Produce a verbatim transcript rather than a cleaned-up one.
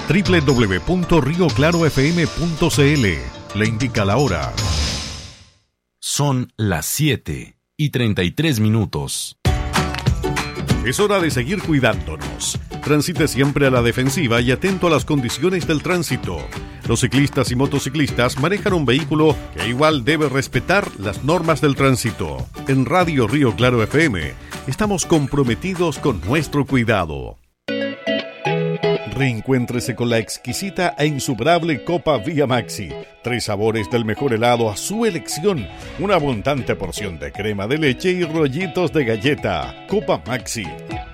doble u doble u doble u punto rio claro f m punto c l. Le indica la hora. Son las siete y treinta y tres minutos. Es hora de seguir cuidándonos. Transite siempre a la defensiva y atento a las condiciones del tránsito. Los ciclistas y motociclistas manejan un vehículo que igual debe respetar las normas del tránsito. En Radio Río Claro F M estamos comprometidos con nuestro cuidado. Reencuéntrese con la exquisita e insuperable Copa Vía Maxi. Tres sabores del mejor helado a su elección. Una abundante porción de crema de leche y rollitos de galleta. Copa Maxi.